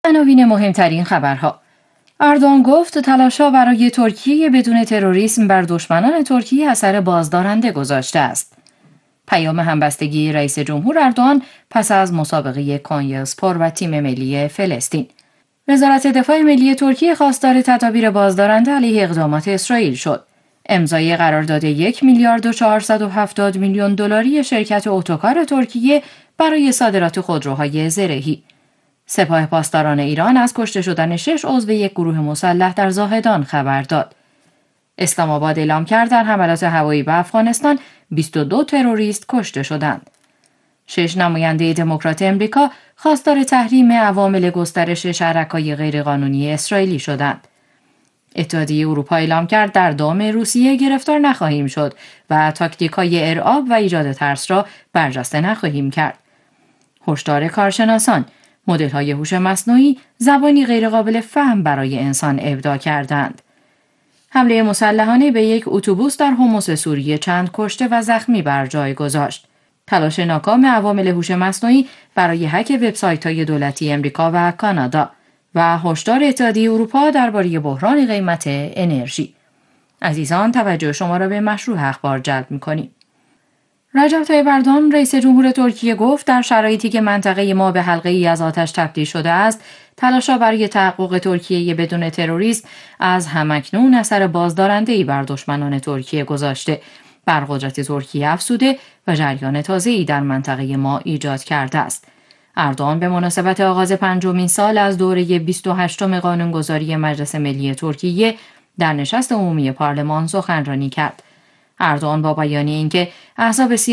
عناوین مهمترین خبرها. اردوغان گفت تلاش‌ها برای ترکیه بدون تروریسم بر دشمنان ترکیه اثر بازدارنده گذاشته است. پیام همبستگی رئیس جمهور اردوغان پس از مسابقه کنیاسپور و تیم ملی فلسطین. وزارت دفاع ملی ترکیه خواستار تدابیر بازدارنده علیه اقدامات اسرائیل شد. امضای قرارداد 1 میلیارد و 470 میلیون دلاری شرکت اتوکار ترکیه برای صادرات خودروهای زرهی. سپاه پاسداران ایران از کشته شدن 6 عضو یک گروه مسلح در زاهدان خبر داد. اسلام آباد اعلام کرد در حملات هوایی به افغانستان 22 تروریست کشته شدند. 6 نماینده دموکرات امریکا خواستار تحریم عوامل گسترش شرکای غیرقانونی اسرائیلی شدند. اتحادیه اروپا اعلام کرد در دام روسیه گرفتار نخواهیم شد و تاکتیک‌های ارعاب و ایجاد ترس را برجسته نخواهیم کرد. هشدار کارشناسان: مدل‌های هوش مصنوعی زبانی غیرقابل فهم برای انسان ابداع کردند. حمله مسلحانه به یک اتوبوس در حمص سوریه چند کشته و زخمی بر جای گذاشت. تلاش ناکام عوامل هوش مصنوعی برای هک وبسایت‌های دولتی امریکا و کانادا و هشدار اتحادیه اروپا درباره بحران قیمت انرژی. عزیزان، توجه شما را به مشروع اخبار جلب می‌کنیم. رجب طیب اردوغان رئیس جمهور ترکیه گفت در شرایطی که منطقه ما به حلقه‌ای از آتش تبدیل شده است، تلاش‌ها برای تحقق ترکیه بدون تروریسم از همکنون اثر بازدارنده‌ای بر دشمنان ترکیه گذاشته، بر قدرت ترکیه افزوده و جریان تازه‌ای در منطقه ما ایجاد کرده است. اردوغان به مناسبت آغاز 5مین سال از دوره 28م قانونگذاری مجلس ملی ترکیه در نشست عمومی پارلمان سخنرانی کرد. اردوغان با بیان اینکه احزاب